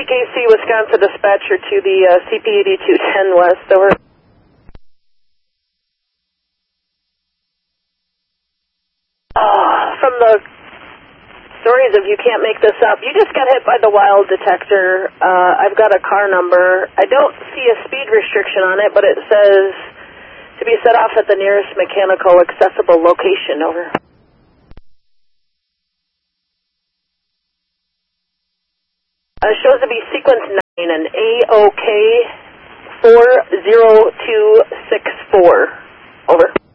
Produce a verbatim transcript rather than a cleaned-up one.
K C Wisconsin dispatcher to the uh, C P eighty-two ten West, over. Oh, from the stories of you can't make this up, you just got hit by the wild detector. Uh, I've got a car number. I don't see a speed restriction on it, but it says to be set off at the nearest mechanical accessible location, over. Uh, shows to be sequence nine and A O K four zero two six four, over.